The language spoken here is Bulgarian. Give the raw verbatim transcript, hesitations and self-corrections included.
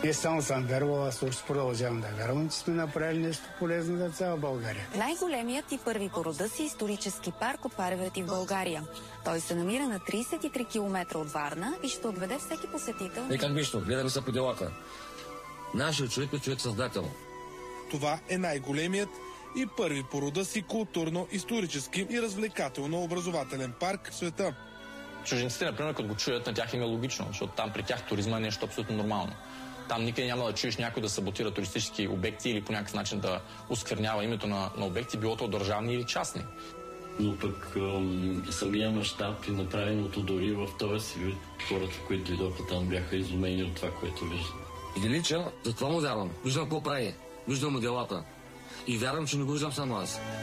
Не само съм вярвал, аз също продължавам да вярвам, че сме направили нещо полезно за цяла България. Най-големият и първи по рода си исторически парк отваряте в България. Той се намира на тридесет и три километра от Варна и ще отведе всеки посетител. И как вижте, гледаме се по делата. Нашият човек е човек-създател. Това е най-големият и първи по рода си културно-исторически и развлекателно-образователен парк в света. Чужденците, например, като го чуят, на тях им е логично, защото там при тях туризма е нещо абсолютно нормално. Там никъде няма да чуеш някой да саботира туристически обекти или по някакъв начин да осквернява името на, на обекти, било то държавни или частни. Но пък ам, самия мащаб и направеното дори в този си вид, хората, които дойдоха там, бяха изумени от това, което виждат. Велича, за това му вярвам. Виждам какво прави. Виждам му делата. И вярвам, че не го виждам само аз.